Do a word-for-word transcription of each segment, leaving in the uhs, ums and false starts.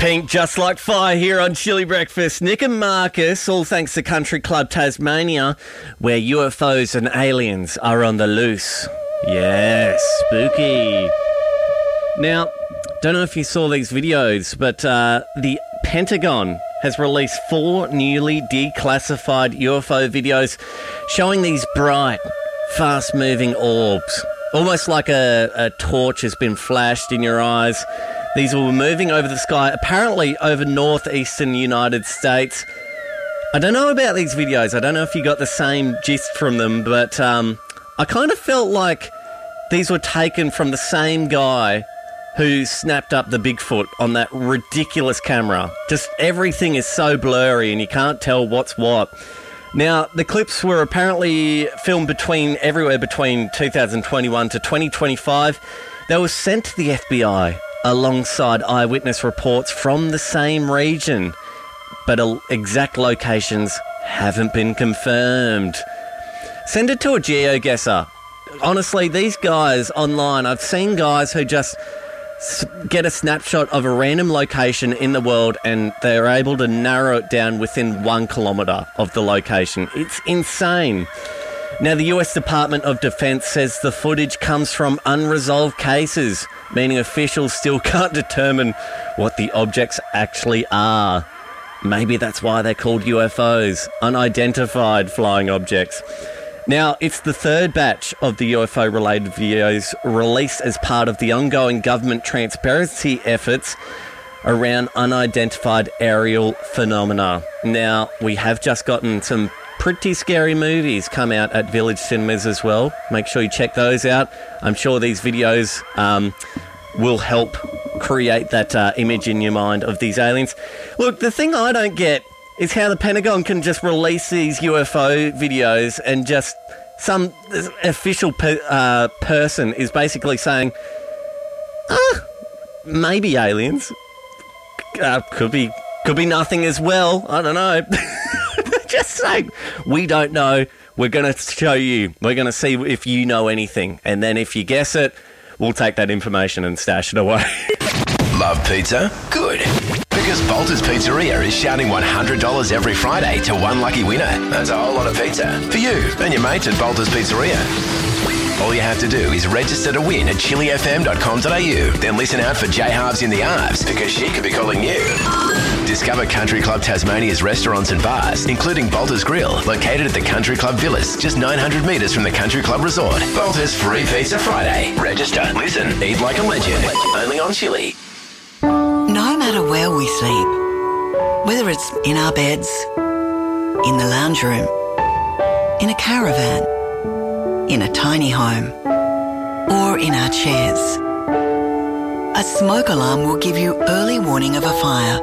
Pink, just like fire here on Chili Breakfast. Nick and Marcus, all thanks to Country Club Tasmania, where U F Os and aliens are on the loose. Yes, spooky. Now, don't know if you saw these videos, but uh, the Pentagon has released four newly declassified U F O videos showing these bright, fast-moving orbs. Almost like a, a torch has been flashed in your eyes. These were moving over the sky, apparently over northeastern United States. I don't know about these videos. I don't know if you got the same gist from them, but um, I kind of felt like these were taken from the same guy who snapped up the Bigfoot on that ridiculous camera. Just everything is so blurry and you can't tell what's what. Now, the clips were apparently filmed between everywhere between two thousand twenty-one to twenty twenty-five. They were sent to the F B I alongside eyewitness reports from the same region, but exact locations haven't been confirmed. Send it to a geoguesser. Honestly, these guys online, I've seen guys who just get a snapshot of a random location in the world and they're able to narrow it down within one kilometre of the location. It's insane. Now, the U S Department of Defense says the footage comes from unresolved cases, meaning officials still can't determine what the objects actually are. Maybe that's why they're called U F Os, unidentified flying objects. Now, it's the third batch of the U F O-related videos released as part of the ongoing government transparency efforts around unidentified aerial phenomena. Now, we have just gotten some pretty scary movies come out at Village Cinemas as well. Make sure you check those out. I'm sure these videos um, will help create that uh, image in your mind of these aliens. Look, the thing I don't get is how the Pentagon can just release these U F O videos and just some official per, uh, person is basically saying, ah, maybe aliens. Uh, could be, could be nothing as well. I don't know. Just saying, we don't know. We're going to show you. We're going to see if you know anything. And then if you guess it, we'll take that information and stash it away. Love pizza? Good. Because Bolter's Pizzeria is shouting one hundred dollars every Friday to one lucky winner. That's a whole lot of pizza for you and your mates at Bolter's Pizzeria. All you have to do is register to win at chili f m dot com dot a u. Then listen out for J Halves in the Arves, because she could be calling you. Discover Country Club Tasmania's restaurants and bars, including Bolter's Grill, located at the Country Club Villas, just nine hundred metres from the Country Club Resort. Bolter's Free Pizza Friday. Register, listen, eat like a legend. Only on Chili. No matter where we sleep, whether it's in our beds, in the lounge room, in a caravan, in a tiny home, or in our chairs, a smoke alarm will give you early warning of a fire.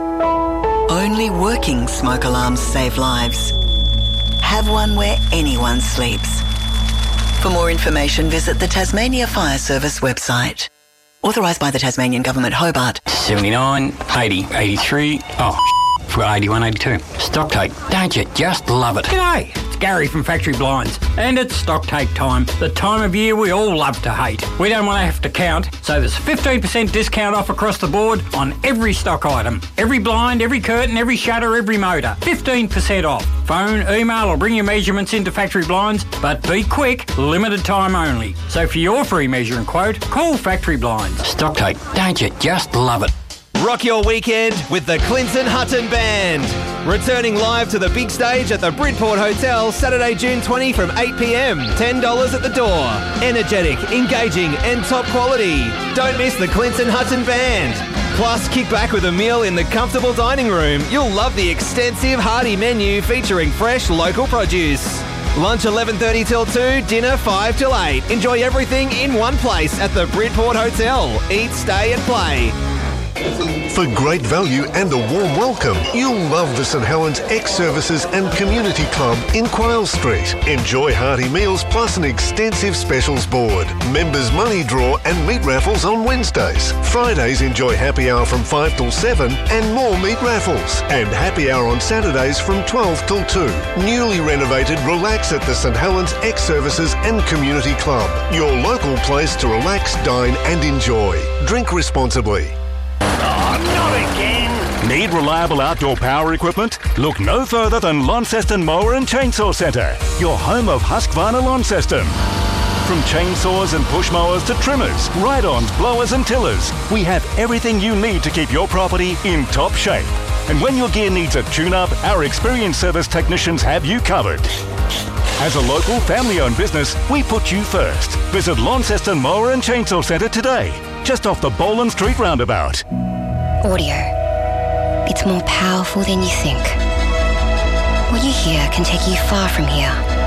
Only working smoke alarms save lives. Have one where anyone sleeps. For more information, visit the Tasmania Fire Service website. Authorised by the Tasmanian Government, Hobart. seventy-nine, eighty, eighty-three, oh, forgot eighty-one, eighty-two. Stock take, don't you just love it? G'day, it's Gary from Factory Blinds, and it's stock take time, the time of year we all love to hate. We don't want to have to count, so there's fifteen percent discount off across the board on every stock item. Every blind, every curtain, every shutter, every motor. fifteen percent off. Phone, email or bring your measurements into Factory Blinds, but be quick, limited time only. So for your free measuring quote, call Factory Blinds. Stock take, don't you just love it? Rock your weekend with the Clinton Hutton Band. Returning live to the big stage at the Bridport Hotel Saturday, June twentieth from eight p m. ten dollars at the door. Energetic, engaging and top quality. Don't miss the Clinton Hutton Band. Plus, kick back with a meal in the comfortable dining room. You'll love the extensive hearty menu featuring fresh local produce. Lunch eleven thirty till two, dinner five till eight. Enjoy everything in one place at the Bridport Hotel. Eat, stay and play. For great value and a warm welcome, you'll love the St Helens Ex-Services and Community Club in Quayle Street. Enjoy hearty meals plus an extensive specials board. Members money draw and meat raffles on Wednesdays. Fridays enjoy happy hour from five till seven and more meat raffles. And happy hour on Saturdays from twelve till two. Newly renovated Relax at the St Helens Ex-Services and Community Club. Your local place to relax, dine and enjoy. Drink responsibly. Oh, not again! Need reliable outdoor power equipment? Look no further than Launceston Mower and Chainsaw Centre, your home of Husqvarna Lawn System. From chainsaws and push mowers to trimmers, ride-ons, blowers and tillers, we have everything you need to keep your property in top shape. And when your gear needs a tune-up, our experienced service technicians have you covered. As a local family-owned business, we put you first. Visit Launceston Mower and Chainsaw Centre today, just off the Boland Street roundabout. Audio. It's more powerful than you think. What you hear can take you far from here.